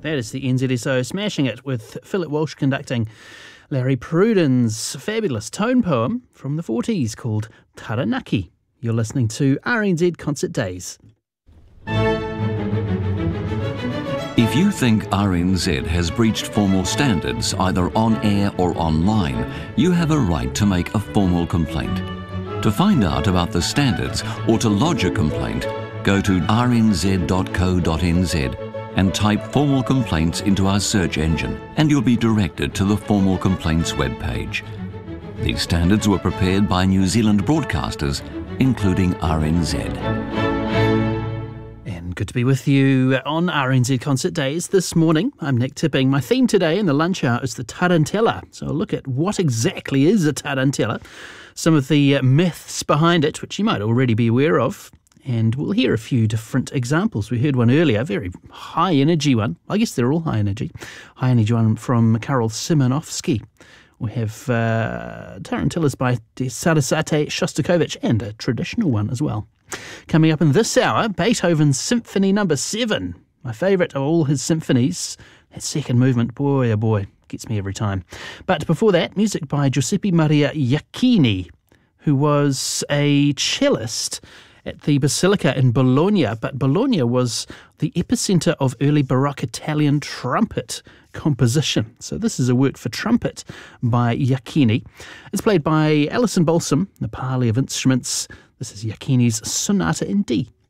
That is the NZSO smashing it with Philip Walsh conducting Larry Pruden's fabulous tone poem from the 40s called Taranaki. You're listening to RNZ Concert Days. If you think RNZ has breached formal standards either on air or online, you have a right to make a formal complaint. To find out about the standards or to lodge a complaint, go to rnz.co.nz and type formal complaints into our search engine and you'll be directed to the formal complaints webpage. These standards were prepared by New Zealand broadcasters, including RNZ. And good to be with you on RNZ Concert Days this morning. I'm Nick Tipping. My theme today in the lunch hour is the tarantella. So I'll look at what exactly is a tarantella, some of the myths behind it, which you might already be aware of, and we'll hear a few different examples. We heard one earlier, a very high energy one. I guess they're all high energy one from Karol Szymanowski. We have tarantellas by Sarasate Shostakovich and a traditional one as well. Coming up in this hour, Beethoven's Symphony No. 7, my favourite of all his symphonies. That second movement, boy oh boy, gets me every time. But before that, music by Giuseppe Maria Iachini, who was a cellist at the Basilica in Bologna, but Bologna was the epicentre of early Baroque Italian trumpet composition. So this is a work for trumpet by Iachini. It's played by Alison Balsam, the Parley of Instruments. This is Iachini's Sonata in D.